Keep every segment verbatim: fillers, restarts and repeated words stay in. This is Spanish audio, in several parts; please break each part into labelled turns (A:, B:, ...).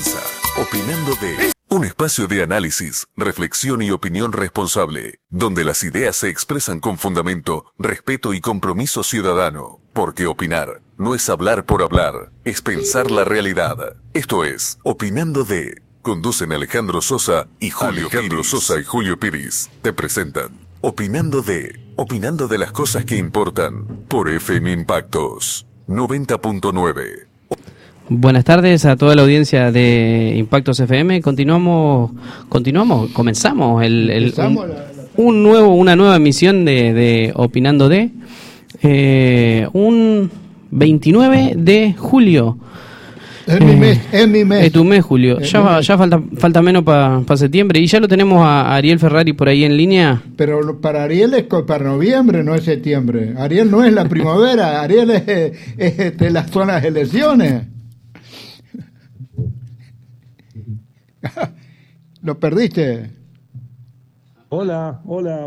A: Opinando de... Un espacio de análisis, reflexión y opinión responsable, donde las ideas se expresan con fundamento, respeto y compromiso ciudadano. Porque opinar no es hablar por hablar, es pensar la realidad. Esto es Opinando de... Conducen Alejandro Sosa y Julio Alejandro Piris. Sosa y Julio Piris te presentan Opinando de... Opinando de las cosas que importan, por F M Impactos noventa punto nueve.
B: Buenas tardes a toda la audiencia de Impactos F M. Continuamos, continuamos, comenzamos el, el un, un nuevo, una nueva emisión de, de Opinando de eh, un veintinueve de julio.
C: Es mi mes, es mi mes.
B: Es tu mes, Julio. Es ya mes. ya falta falta menos para pa septiembre y ya lo tenemos a Ariel Ferrari por ahí en línea.
C: Pero para Ariel es para noviembre, no es septiembre. Ariel no es la primavera, Ariel es, es de las zonas de elecciones. ¿Lo perdiste?
D: Hola, hola.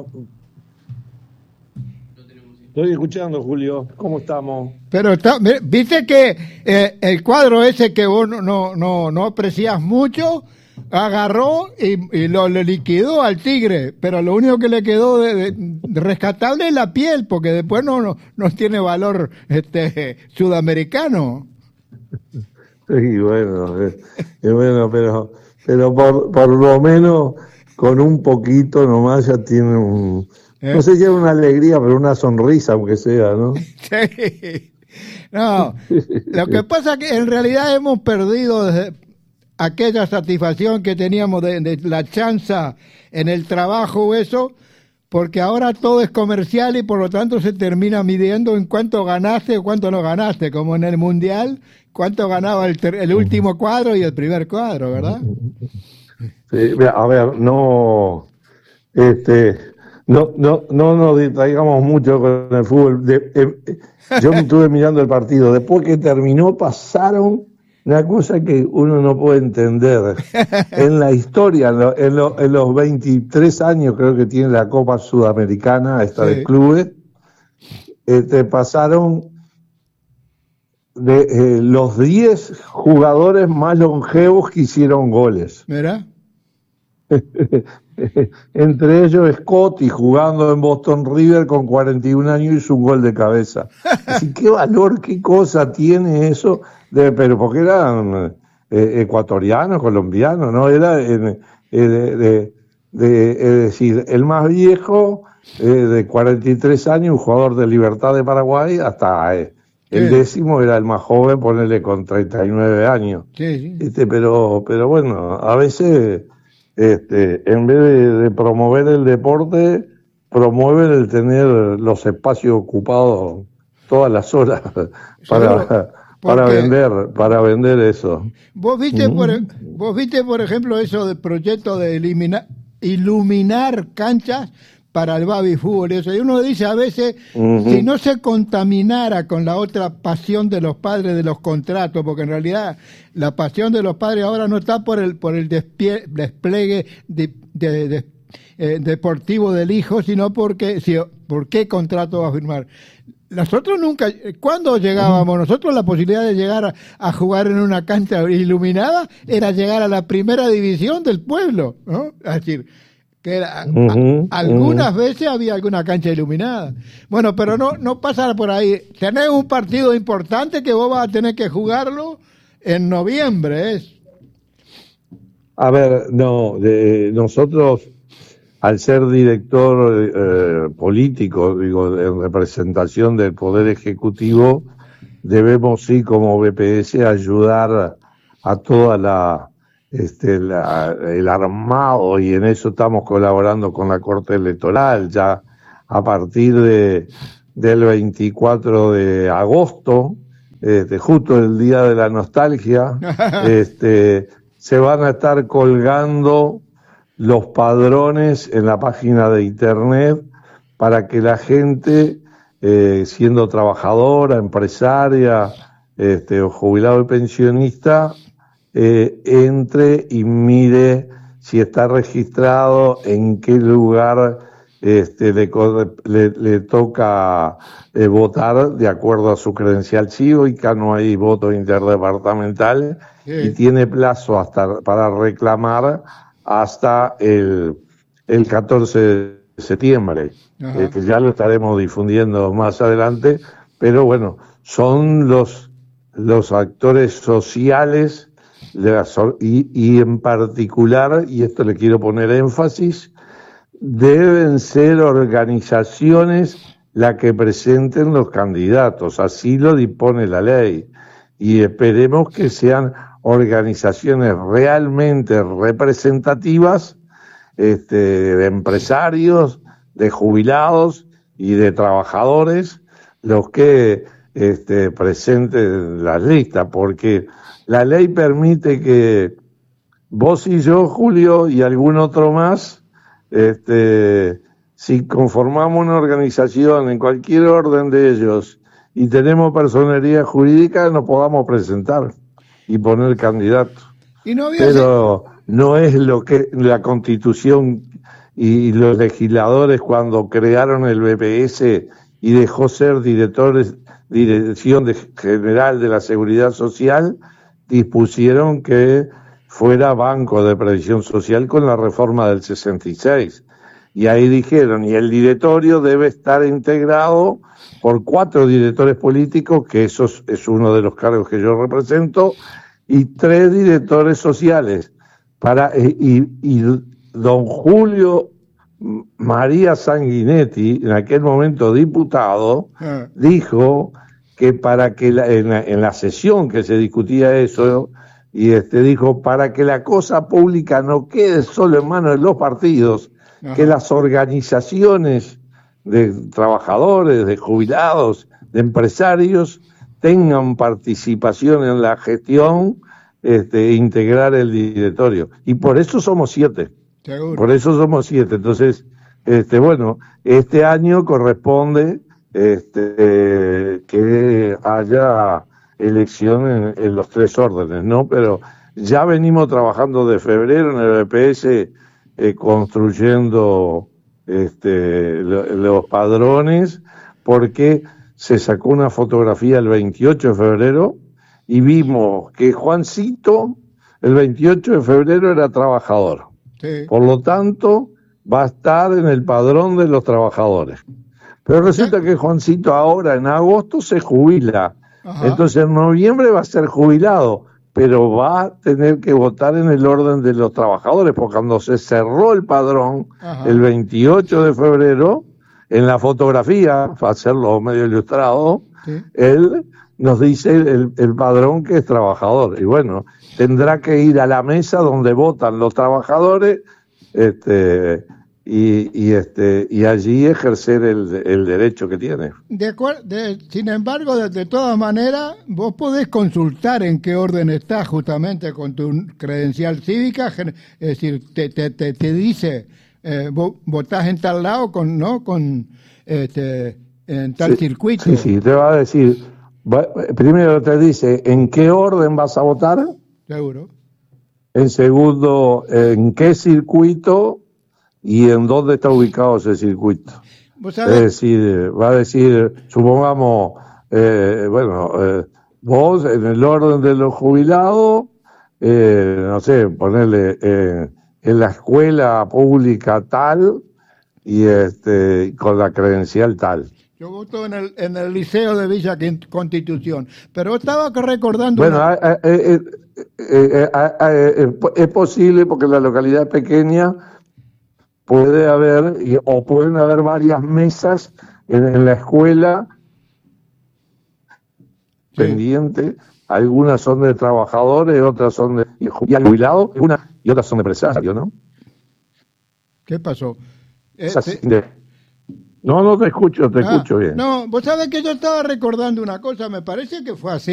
D: Estoy escuchando, Julio. ¿Cómo estamos?
C: Pero está, viste que eh, el cuadro ese que vos no no no, no apreciás mucho, agarró y, y lo, lo liquidó al tigre, pero lo único que le quedó de, de, de rescatable es la piel, porque después no no, no tiene valor este sudamericano.
D: Sí, bueno, es, es bueno, pero pero por, por lo menos con un poquito nomás ya tiene un... No sé si es una alegría, pero una sonrisa, aunque sea, ¿no?
C: Sí. No, lo que pasa es que en realidad hemos perdido desde aquella satisfacción que teníamos de, de la chanza en el trabajo o eso, porque ahora todo es comercial y por lo tanto se termina midiendo en cuánto ganaste o cuánto no ganaste, como en el Mundial, cuánto ganaba el, ter- el último cuadro y el primer cuadro, ¿verdad?
D: Sí, a ver, no... este No, no, no nos distraigamos mucho con el fútbol. De, eh, yo me estuve mirando el partido. Después que terminó, pasaron una cosa que uno no puede entender. En la historia, en, lo, en, lo, en los veintitrés años creo que tiene la Copa Sudamericana, esta sí. de clubes, este, pasaron de eh, los diez jugadores más longevos que hicieron goles.
C: ¿Mira?
D: Entre ellos Scotty, jugando en Boston River con cuarenta y un años, hizo un gol de cabeza. Así, qué valor, qué cosa tiene eso, de, pero porque eran eh, ecuatorianos, colombianos, ¿no? Era eh, eh, de, de, de, es decir, el más viejo eh, de cuarenta y tres años, un jugador de Libertad de Paraguay, hasta eh, el sí. décimo era el más joven, ponerle con treinta y nueve años.
C: Sí, sí.
D: Este, pero, pero bueno, a veces... Este, en vez de, de promover el deporte, promueven el tener los espacios ocupados todas las horas para, para vender, para vender eso.
C: Vos viste, mm. por, vos viste, por ejemplo, eso del proyecto de eliminar, iluminar canchas para el baby fútbol y eso. Y uno dice a veces, uh-huh. si no se contaminara con la otra pasión de los padres de los contratos, porque en realidad la pasión de los padres ahora no está por el por el despie, despliegue de, de, de, eh, deportivo del hijo, sino porque, si, ¿por qué contrato va a firmar? Nosotros nunca, cuando llegábamos, nosotros la posibilidad de llegar a, a jugar en una cancha iluminada era llegar a la primera división del pueblo, ¿no? Es decir, que era, uh-huh, a, algunas uh-huh. veces había alguna cancha iluminada. Bueno, pero no no pasar por ahí. Tenés un partido importante que vos vas a tener que jugarlo en noviembre, ¿es?
D: A ver, no, de, nosotros, al ser director eh, político, digo, en representación del Poder Ejecutivo, debemos, sí, como B P S, ayudar a toda la... Este, la, el armado, y en eso estamos colaborando con la Corte Electoral ya a partir de del veinticuatro de agosto, este, justo el día de la nostalgia, este, se van a estar colgando los padrones en la página de internet para que la gente, eh, siendo trabajadora, empresaria, este, o jubilado y pensionista, Eh, entre y mire si está registrado, en qué lugar este, le, le, le toca eh, votar de acuerdo a su credencial cívica, no hay voto interdepartamental, sí. Y tiene plazo hasta para reclamar hasta el, el catorce de septiembre, eh, que ya lo estaremos difundiendo más adelante, pero bueno, son los, los actores sociales de la, y, y en particular, y esto le quiero poner énfasis, deben ser organizaciones las que presenten los candidatos, así lo dispone la ley, y esperemos que sean organizaciones realmente representativas, este, de empresarios, de jubilados y de trabajadores, los que este, presenten las listas, porque la ley permite que vos y yo, Julio, y algún otro más, este, si conformamos una organización en cualquier orden de ellos y tenemos personería jurídica, nos podamos presentar y poner candidatos. ¿Y no Pero ser... no es lo que la Constitución y los legisladores cuando crearon el B P S y dejó ser directores, Dirección de General de la Seguridad Social, dispusieron que fuera Banco de Previsión Social con la reforma del sesenta y seis. Y ahí dijeron, y el directorio debe estar integrado por cuatro directores políticos, que eso es uno de los cargos que yo represento, y tres directores sociales. Para y, y don Julio María Sanguinetti, en aquel momento diputado, ah. dijo que para que la, en, la, en la sesión que se discutía eso, y este dijo, para que la cosa pública no quede solo en manos de los partidos, Ajá. que las organizaciones de trabajadores, de jubilados, de empresarios, tengan participación en la gestión, este, integrar el directorio. Y por eso somos siete. Seguro. Por eso somos siete. Entonces, este, bueno, este año corresponde este, que haya elección en, en los tres órdenes, ¿no? Pero ya venimos trabajando de febrero en el B P S, eh, construyendo este, lo, los padrones, porque se sacó una fotografía el veintiocho de febrero y vimos que Juancito el veintiocho de febrero era trabajador. Sí. Por lo tanto, va a estar en el padrón de los trabajadores. Pero resulta que Juancito ahora en agosto se jubila. Ajá. Entonces en noviembre va a ser jubilado, pero va a tener que votar en el orden de los trabajadores, porque cuando se cerró el padrón, Ajá. el veintiocho de febrero, en la fotografía, para hacerlo medio ilustrado, ¿sí? él nos dice el, el padrón que es trabajador. Y bueno, tendrá que ir a la mesa donde votan los trabajadores, este... Y, y este y allí ejercer el, el derecho que tiene.
C: De acuerdo, de, sin embargo, de, de todas maneras, vos podés consultar en qué orden estás justamente con tu credencial cívica, es decir, te, te, te, te dice, eh, vos votás en tal lado, con no con este en tal
D: sí,
C: circuito.
D: Sí, sí, te va a decir, va, primero te dice en qué orden vas a votar.
C: Seguro.
D: En segundo, en qué circuito y en dónde está ubicado ese circuito. Es decir, va a decir, supongamos, eh, bueno, eh, vos en el orden de los jubilados, eh, no sé, ponerle eh, en la escuela pública tal y este con la credencial tal.
C: Yo voto en el en el Liceo de Villa Constitución, pero estaba recordando...
D: Bueno,
C: una...
D: eh, eh, eh, eh, eh, es posible porque la localidad es pequeña. Puede haber, o pueden haber varias mesas en, en la escuela sí. pendiente. Algunas son de trabajadores, otras son de jubilados, una, y otras son de empresarios, ¿no?
C: ¿Qué pasó? Eh,
D: te... No, no te escucho, te ah, escucho bien.
C: No, vos sabés que yo estaba recordando una cosa, me parece que fue así.